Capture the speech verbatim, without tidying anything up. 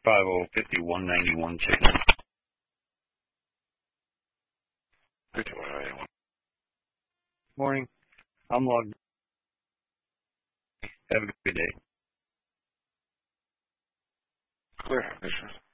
five oh fifty-one ninety-one signal. fifty-one ninety-one. Morning. I'm logged. Have a good day. Clear. Yes, sir.